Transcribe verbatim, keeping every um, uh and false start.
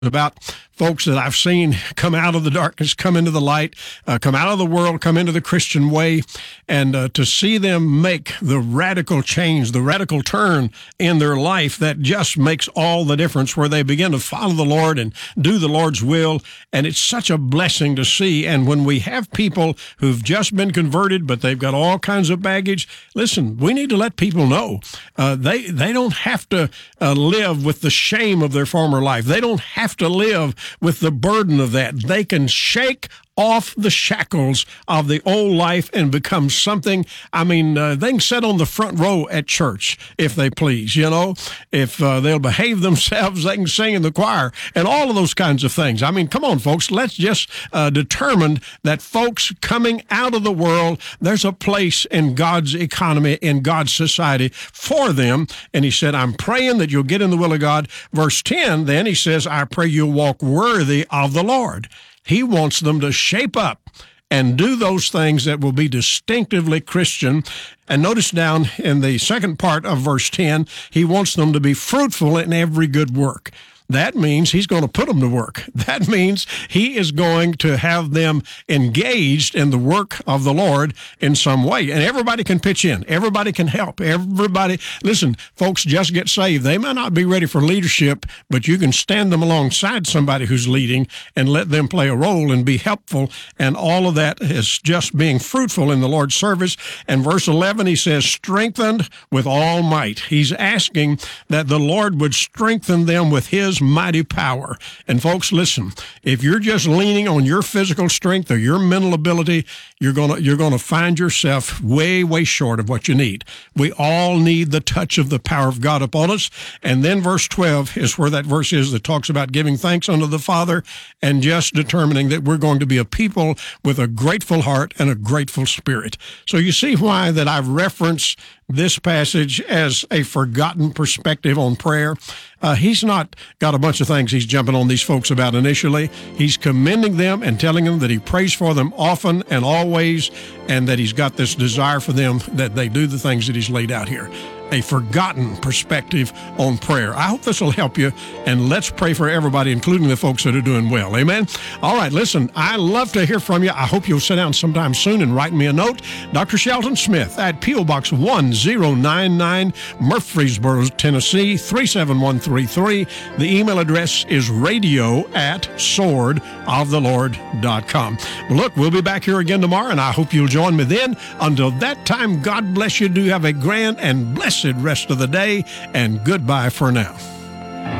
about folks that I've seen come out of the darkness, come into the light, uh, come out of the world, come into the Christian way, and uh, to see them make the radical change, the radical turn in their life that just makes all the difference, where they begin to follow the Lord and do the Lord's will. And it's such a blessing to see. And when we have people who've just been converted, but they've got all kinds of baggage, listen, we need to let people know uh, they, they don't have to uh, live with the shame of their former life. They don't have to live with the burden of that. They can shake off the shackles of the old life and become something. I mean, uh, they can sit on the front row at church if they please, you know. If uh, they'll behave themselves, they can sing in the choir and all of those kinds of things. I mean, come on, folks, let's just uh, determine that folks coming out of the world, there's a place in God's economy, in God's society for them. And he said, I'm praying that you'll get in the will of God. Verse ten, then he says, I pray you'll walk worthy of the Lord. He wants them to shape up and do those things that will be distinctively Christian. And notice down in the second part of verse ten, he wants them to be fruitful in every good work. That means he's going to put them to work. That means he is going to have them engaged in the work of the Lord in some way. And everybody can pitch in. Everybody can help. Everybody, listen, folks just get saved. They may not be ready for leadership, but you can stand them alongside somebody who's leading and let them play a role and be helpful. And all of that is just being fruitful in the Lord's service. And verse eleven, he says, strengthened with all might. He's asking that the Lord would strengthen them with his mighty power. And folks, listen, if you're just leaning on your physical strength or your mental ability, you're going to you're going to find yourself way, way short of what you need. We all need the touch of the power of God upon us. And then verse twelve is where that verse is that talks about giving thanks unto the Father and just determining that we're going to be a people with a grateful heart and a grateful spirit. So you see why that I've referenced this passage as a forgotten perspective on prayer. Uh, he's not got a bunch of things he's jumping on these folks about initially. He's commending them and telling them that he prays for them often and always, and that he's got this desire for them that they do the things that he's laid out here. A forgotten perspective on prayer. I hope this will help you, and let's pray for everybody, including the folks that are doing well. Amen? All right, listen, I love to hear from you. I hope you'll sit down sometime soon and write me a note. Doctor Shelton Smith at P O. Box one zero nine nine, Murfreesboro, Tennessee, three seven one three three. The email address is radio at sword of the lord dot com. Well, look, we'll be back here again tomorrow, and I hope you'll join me then. Until that time, God bless you. Do have a grand and blessed rest of the day, and goodbye for now.